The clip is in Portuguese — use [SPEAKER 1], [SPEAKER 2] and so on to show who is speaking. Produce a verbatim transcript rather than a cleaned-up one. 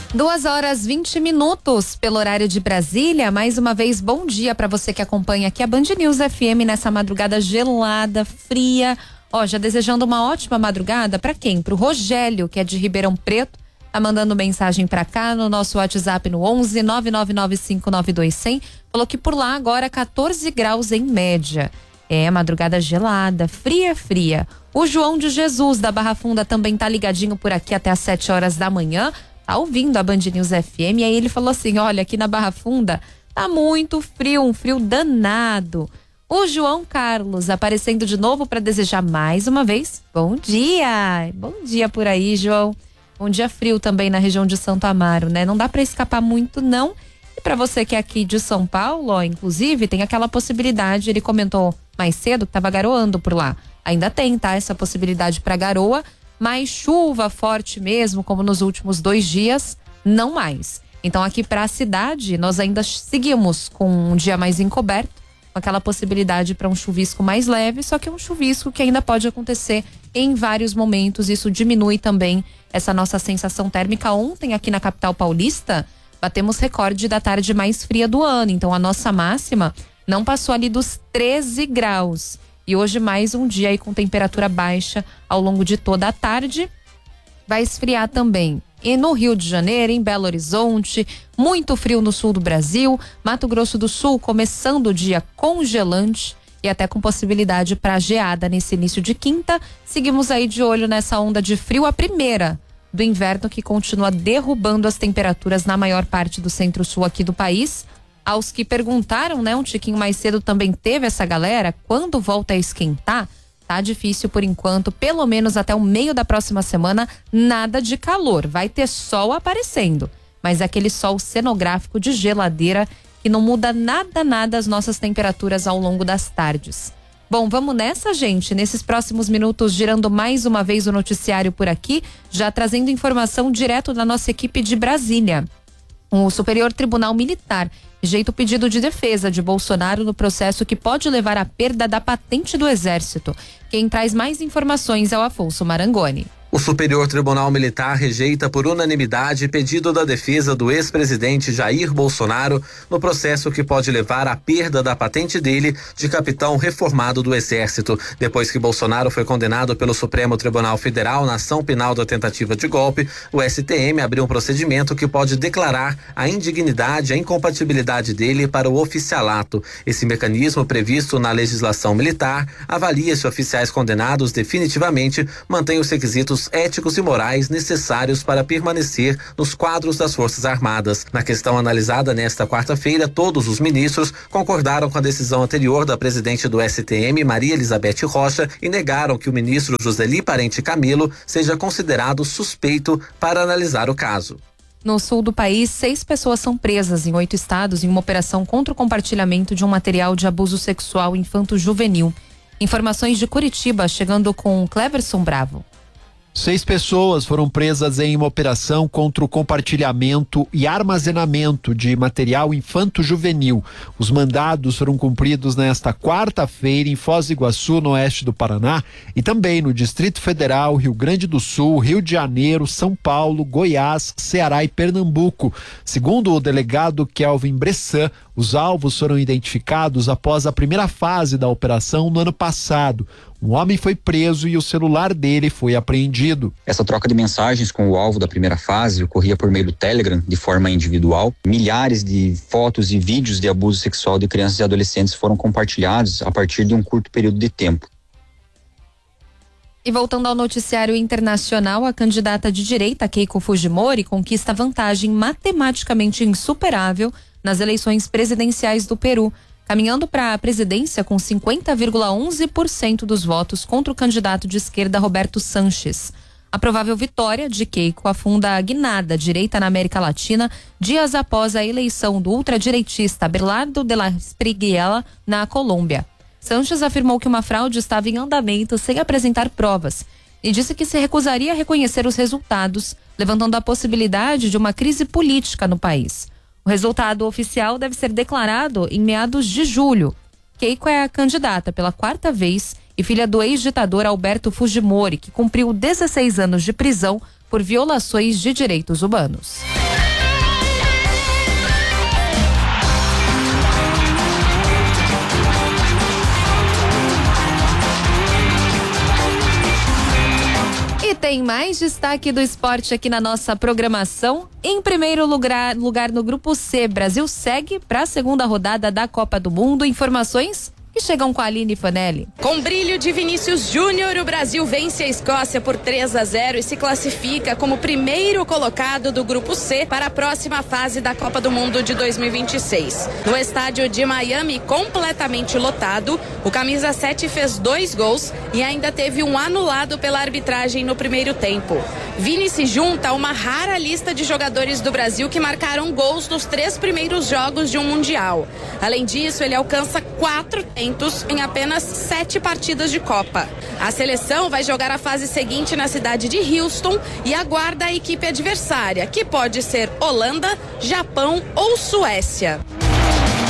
[SPEAKER 1] Duas horas vinte minutos pelo horário de Brasília. Mais uma vez, bom dia para você que acompanha aqui a Band News F M nessa madrugada gelada, fria. Ó, já desejando uma ótima madrugada para quem? Pro Rogério, que é de Ribeirão Preto. Tá mandando mensagem pra cá no nosso WhatsApp no onze nove nove nove cinco nove dois zero zero. Falou que por lá agora quatorze graus em média. É, madrugada gelada, fria, fria. O João de Jesus da Barra Funda também tá ligadinho por aqui até às sete horas da manhã. Tá ouvindo a Band News F M. E aí ele falou assim, olha, aqui na Barra Funda tá muito frio, um frio danado. O João Carlos aparecendo de novo para desejar mais uma vez bom dia. Bom dia por aí, João. Um dia frio também na região de Santo Amaro, né? Não dá para escapar muito, não. E para você que é aqui de São Paulo, ó, inclusive, tem aquela possibilidade, ele comentou mais cedo que tava garoando por lá. Ainda tem, tá? Essa possibilidade para garoa, mas chuva forte mesmo, como nos últimos dois dias, não mais. Então aqui para a cidade, nós ainda seguimos com um dia mais encoberto, com aquela possibilidade para um chuvisco mais leve, só que é um chuvisco que ainda pode acontecer em vários momentos. Isso diminui também essa nossa sensação térmica. Ontem aqui na capital paulista batemos recorde da tarde mais fria do ano, então a nossa máxima não passou ali dos treze graus. E hoje mais um dia aí com temperatura baixa ao longo de toda a tarde. Vai esfriar também. E no Rio de Janeiro, em Belo Horizonte, muito frio no sul do Brasil, Mato Grosso do Sul começando o dia congelante e até com possibilidade para geada nesse início de quinta. Seguimos aí de olho nessa onda de frio, a primeira do inverno, que continua derrubando as temperaturas na maior parte do centro-sul aqui do país. Aos que perguntaram, né, um tiquinho mais cedo também teve essa galera, quando volta a esquentar, tá difícil por enquanto, pelo menos até o meio da próxima semana, nada de calor. Vai ter sol aparecendo, mas aquele sol cenográfico de geladeira que não muda nada, nada as nossas temperaturas ao longo das tardes. Bom, vamos nessa, gente. Nesses próximos minutos, girando mais uma vez o noticiário por aqui, já trazendo informação direto da nossa equipe de Brasília. O Superior Tribunal Militar rejeita o pedido de defesa de Bolsonaro no processo que pode levar à perda da patente do Exército. Quem traz mais informações é o Afonso Marangoni.
[SPEAKER 2] O Superior Tribunal Militar rejeita por unanimidade pedido da defesa do ex-presidente Jair Bolsonaro no processo que pode levar à perda da patente dele de capitão reformado do Exército. Depois que Bolsonaro foi condenado pelo Supremo Tribunal Federal na ação penal da tentativa de golpe, o S T M abriu um procedimento que pode declarar a indignidade, a incompatibilidade dele para o oficialato. Esse mecanismo, previsto na legislação militar, avalia se oficiais condenados definitivamente mantêm os requisitos éticos e morais necessários para permanecer nos quadros das Forças Armadas. Na questão analisada nesta quarta-feira, todos os ministros concordaram com a decisão anterior da presidente do S T M, Maria Elizabeth Rocha, e negaram que o ministro Joseli Parente Camilo seja considerado suspeito para analisar o caso.
[SPEAKER 1] No sul do país, seis pessoas são presas em oito estados em uma operação contra o compartilhamento de um material de abuso sexual infanto-juvenil. Informações de Curitiba, chegando com Cleverson Bravo.
[SPEAKER 3] Seis pessoas foram presas em uma operação contra o compartilhamento e armazenamento de material infanto-juvenil. Os mandados foram cumpridos nesta quarta-feira em Foz do Iguaçu, no oeste do Paraná, e também no Distrito Federal, Rio Grande do Sul, Rio de Janeiro, São Paulo, Goiás, Ceará e Pernambuco. Segundo o delegado Kelvin Bressan, os alvos foram identificados após a primeira fase da operação no ano passado. Um homem foi preso e o celular dele foi apreendido.
[SPEAKER 4] Essa troca de mensagens com o alvo da primeira fase ocorria por meio do Telegram, de forma individual. Milhares de fotos e vídeos de abuso sexual de crianças e adolescentes foram compartilhados a partir de um curto período de tempo.
[SPEAKER 1] E voltando ao noticiário internacional, a candidata de direita Keiko Fujimori conquista vantagem matematicamente insuperável nas eleições presidenciais do Peru, caminhando para a presidência com cinquenta vírgula onze por cento dos votos contra o candidato de esquerda Roberto Sanches. A provável vitória de Keiko afunda a guinada direita na América Latina dias após a eleição do ultradireitista Abelardo de la Espriella na Colômbia. Sanches afirmou que uma fraude estava em andamento sem apresentar provas e disse que se recusaria a reconhecer os resultados, levantando a possibilidade de uma crise política no país. O resultado oficial deve ser declarado em meados de julho. Keiko é a candidata pela quarta vez e filha do ex-ditador Alberto Fujimori, que cumpriu dezesseis anos de prisão por violações de direitos humanos. tem mais destaque do esporte aqui na nossa programação. Em primeiro lugar, lugar no grupo C, Brasil segue para a segunda rodada da Copa do Mundo. Informações que chegam com a Aline Fanelli.
[SPEAKER 5] Com brilho de Vinícius Júnior, o Brasil vence a Escócia por três a zero e se classifica como primeiro colocado do grupo C para a próxima fase da Copa do Mundo de dois mil e vinte e seis. No estádio de Miami, completamente lotado, o camisa sete fez dois gols e ainda teve um anulado pela arbitragem no primeiro tempo. Vini se junta a uma rara lista de jogadores do Brasil que marcaram gols nos três primeiros jogos de um Mundial. Além disso, ele alcança quatro tentos em apenas sete partidas de Copa. A seleção vai jogar a fase seguinte na cidade de Houston e aguarda a equipe adversária, que pode ser Holanda, Japão ou Suécia.